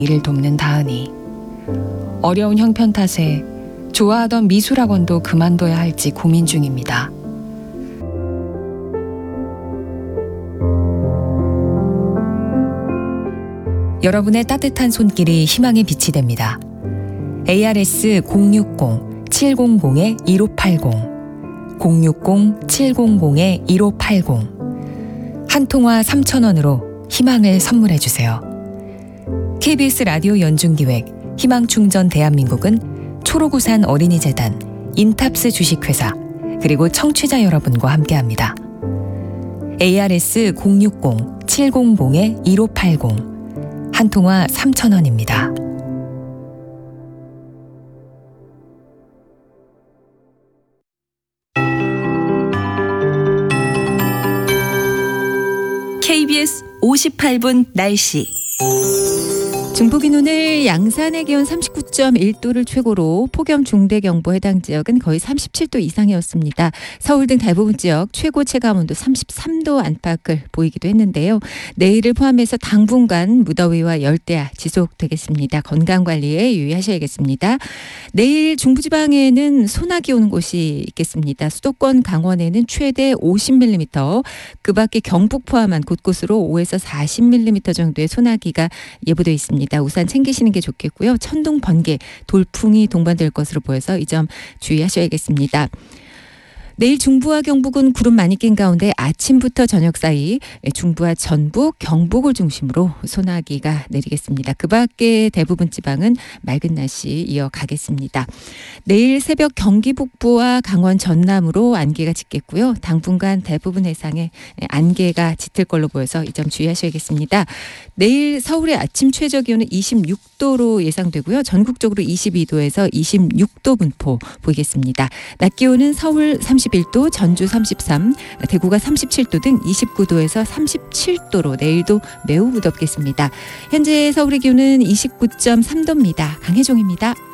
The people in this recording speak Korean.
일을 돕는 다은이. 어려운 형편 탓에 좋아하던 미술학원도 그만둬야 할지 고민 중입니다. 여러분의 따뜻한 손길이 희망의 빛이 됩니다. ARS 060-700-1580 060-700-1580 한 통화 3,000원으로 희망을 선물해 주세요. KBS 라디오 연중기획 희망충전 대한민국은 초록우산 어린이재단, 인탑스 주식회사, 그리고 청취자 여러분과 함께합니다. ARS 060-700-1580 한 통화 3,000원입니다. KBS 58분 날씨. 중부긴 오늘 양산의 기온 39.1도를 최고로 폭염 중대경보 해당 지역은 거의 37도 이상이었습니다. 서울 등 대부분 지역 최고 체감온도 33도 안팎을 보이기도 했는데요. 내일을 포함해서 당분간 무더위와 열대야 지속되겠습니다. 건강관리에 유의하셔야겠습니다. 내일 중부지방에는 소나기 오는 곳이 있겠습니다. 수도권 강원에는 최대 50mm, 그 밖에 경북 포함한 곳곳으로 5에서 40mm 정도의 소나기가 예보되어 있습니다. 우산 챙기시는 게 좋겠고요. 천둥, 번개, 돌풍이 동반될 것으로 보여서 이 점 주의하셔야겠습니다. 내일 중부와 경북은 구름 많이 낀 가운데 아침부터 저녁 사이 중부와 전북, 경북을 중심으로 소나기가 내리겠습니다. 그 밖에 대부분 지방은 맑은 날씨 이어가겠습니다. 내일 새벽 경기 북부와 강원 전남으로 안개가 짙겠고요. 당분간 대부분 해상에 안개가 짙을 걸로 보여서 이 점 주의하셔야겠습니다. 내일 서울의 아침 최저 기온은 26도로 예상되고요. 전국적으로 22도에서 26도 분포 보이겠습니다. 낮 기온은 서울 31도, 전주 33, 대구가 37도 등 29도에서 37도로 내일도 매우 무덥겠습니다. 현재 서울의 기온은 29.3도입니다. 강혜종입니다.